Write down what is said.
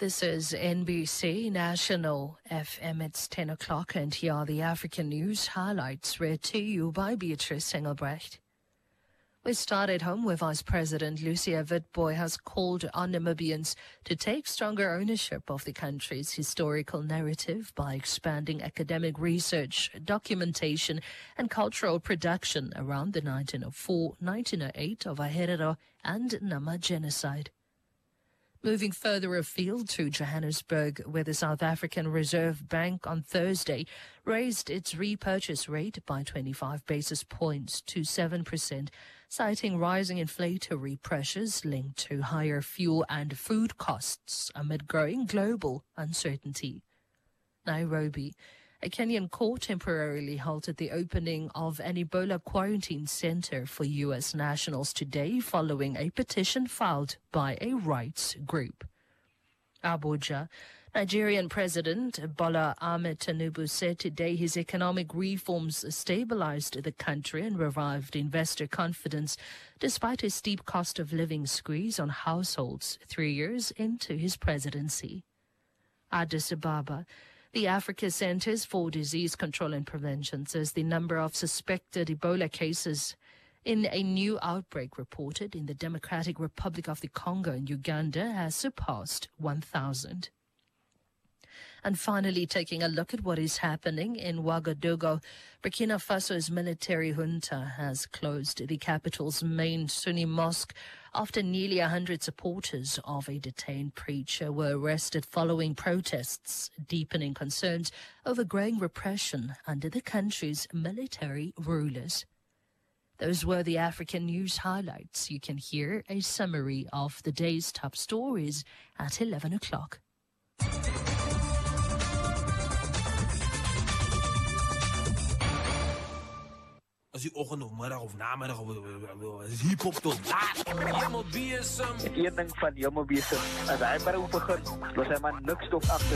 This is NBC National FM. It's 10 o'clock and here are the African news highlights read to you by Beatrice Engelbrecht. We start at home where Vice President Lucia Witbooi has called on Namibians to take stronger ownership of the country's historical narrative by expanding academic research, documentation and cultural production around the 1904, 1908 Ovaherero and Nama genocide. Moving further afield to Johannesburg, where the South African Reserve Bank on Thursday raised its repurchase rate by 25 basis points to 7%, citing rising inflationary pressures linked to higher fuel and food costs amid growing global uncertainty. Nairobi. A Kenyan court temporarily halted the opening of an Ebola quarantine center for U.S. nationals today following a petition filed by a rights group. Abuja. Nigerian President Bola Ahmed Tinubu said today his economic reforms stabilized the country and revived investor confidence despite a steep cost of living squeeze on households 3 years into his presidency. Addis Ababa. The Africa Centers for Disease Control and Prevention says the number of suspected Ebola cases in a new outbreak reported in the Democratic Republic of the Congo and Uganda has surpassed 1,000. And finally, taking a look at what is happening in Ouagadougou, Burkina Faso's military junta has closed the capital's main Sunni mosque after nearly 100 supporters of a detained preacher were arrested following protests, deepening concerns over growing repression under the country's military rulers. Those were the African news highlights. You can hear a summary of the day's top stories at 11 o'clock. As die oggend of middag of namiddag is hip-hop tot laat. Helemaal besem. Het een ding van helemaal besem. As hy maar begin, los hy maar niks stop agter.